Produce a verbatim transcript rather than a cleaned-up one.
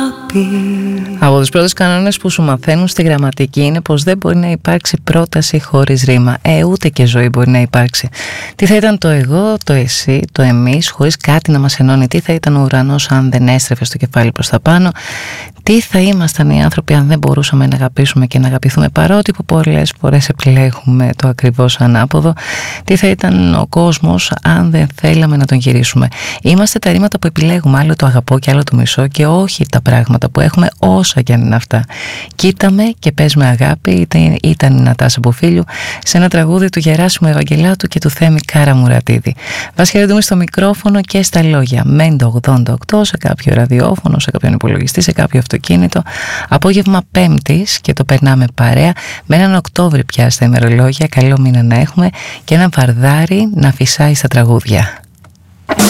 Από τους πρώτους κανόνες που σου μαθαίνουν στη γραμματική είναι πως δεν μπορεί να υπάρξει πρόταση χωρίς ρήμα. Ε, ούτε και ζωή μπορεί να υπάρξει. Τι θα ήταν το εγώ, το εσύ, το εμείς, χωρίς κάτι να μας ενώνει? Τι θα ήταν ο ουρανός αν δεν έστρεφε στο κεφάλι προς τα πάνω? Τι θα ήμασταν οι άνθρωποι αν δεν μπορούσαμε να αγαπήσουμε και να αγαπηθούμε, παρότι που πολλές φορές επιλέγουμε το ακριβώς ανάποδο? Τι θα ήταν ο κόσμος αν δεν θέλαμε να τον γυρίσουμε? Είμαστε τα ρήματα που επιλέγουμε, άλλο το αγαπώ και άλλο το μισώ, και όχι τα πράγματα που έχουμε, όσα κι αν είναι αυτά. Κοίταμε και πες με αγάπη, ήταν, ήταν η Νατάσα Μποφίλιου σε ένα τραγούδι του Γεράσιμου Ευαγγελάτου και του Θέμη Καραμουρατίδη. Вас χαιρετούμε στο μικρόφωνο και στα λόγια. Μέντο ογδόντα οκτώ, σε κάποιο ραδιόφωνο, σε κάποιον υπολογιστή, σε κάποιο αυτοκίνητο. Απόγευμα Πέμπτης και το περνάμε παρέα με έναν Οκτώβρη πια στα ημερολόγια. Καλό μήνα να έχουμε και ένα βαρδάρι να φυσάει στα τραγούδια.